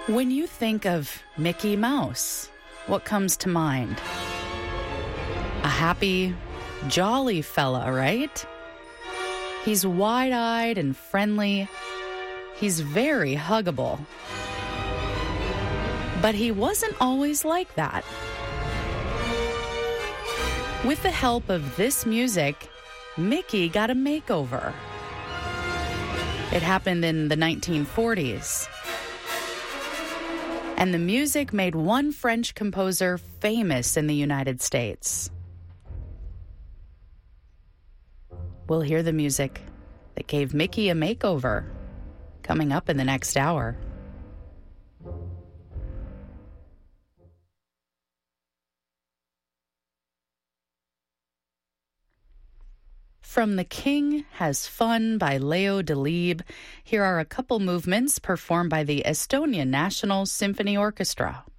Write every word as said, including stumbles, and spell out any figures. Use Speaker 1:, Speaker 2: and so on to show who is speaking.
Speaker 1: When you think of Mickey Mouse, what comes to mind? A happy, jolly fella, right? He's wide-eyed and friendly. He's very huggable. But he wasn't always like that. With the help of this music, Mickey got a makeover. It happened in the nineteen forties. And the music made one French composer famous in the United States. We'll hear the music that gave Mickey a makeover coming up in the next hour. From The King Has Fun by Leo Delibes, here are a couple movements performed by the Estonian National Symphony Orchestra.